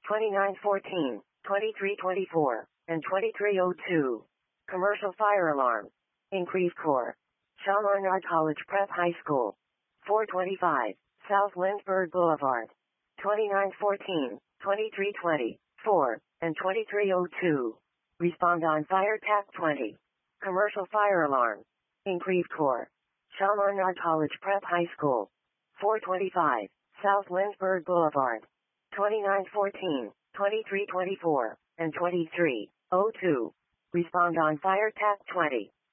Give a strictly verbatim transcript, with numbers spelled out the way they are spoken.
twenty-nine fourteen, twenty-three twenty-four, and twenty-three oh two. Commercial fire alarm. In Creve Coeur. Chaminade College Prep High School. four twenty-five, South Lindbergh Boulevard. twenty-nine fourteen, twenty-three twenty-four, and twenty-three oh two. Respond on fire tap twenty. Commercial fire alarm. In Creve Coeur. Chaminade College Prep High School. four twenty-five, South Lindbergh Boulevard. twenty-nine fourteen, twenty-three twenty-four, and twenty-three oh two. Respond on fire tap twenty.